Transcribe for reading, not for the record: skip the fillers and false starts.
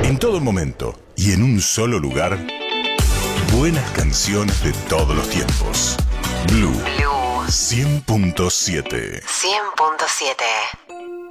En todo momento y en un solo lugar, buenas canciones de todos los tiempos. Blue 100.7. 100.7.